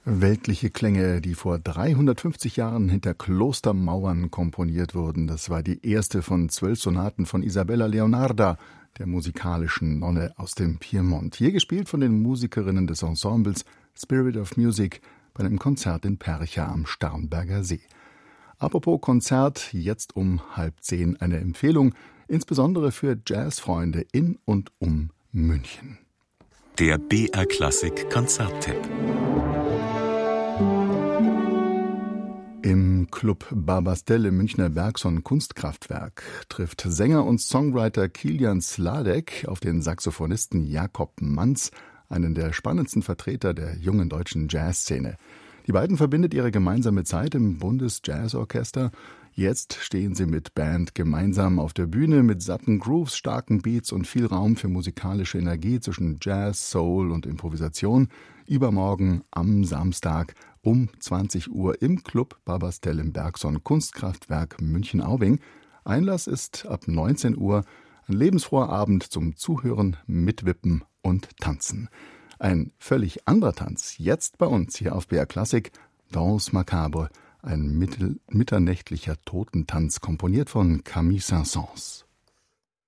Weltliche Klänge, die vor 350 Jahren hinter Klostermauern komponiert wurden. Das war die erste von 12 Sonaten von Isabella Leonarda, der musikalischen Nonne aus dem Piemont. Hier gespielt von den Musikerinnen des Ensembles Spirit of Music bei einem Konzert in Percha am Starnberger See. Apropos Konzert, jetzt um 9:30 eine Empfehlung, insbesondere für Jazzfreunde in und um München. Der BR Klassik Konzerttipp. Im Club Barbastelle im Münchner Bergson Kunstkraftwerk trifft Sänger und Songwriter Kilian Sladek auf den Saxophonisten Jakob Manz, einen der spannendsten Vertreter der jungen deutschen Jazzszene. Die beiden verbindet ihre gemeinsame Zeit im Bundesjazzorchester. Jetzt stehen sie mit Band gemeinsam auf der Bühne mit satten Grooves, starken Beats und viel Raum für musikalische Energie zwischen Jazz, Soul und Improvisation. Übermorgen am Samstag um 20 Uhr im Club Barbastelle im Bergson Kunstkraftwerk München-Aubing. Einlass ist ab 19 Uhr. Ein lebensfroher Abend zum Zuhören, Mitwippen und Tanzen. Ein völlig anderer Tanz, jetzt bei uns hier auf BR Klassik, Danse Macabre, ein mitternächtlicher Totentanz, komponiert von Camille Saint-Saëns.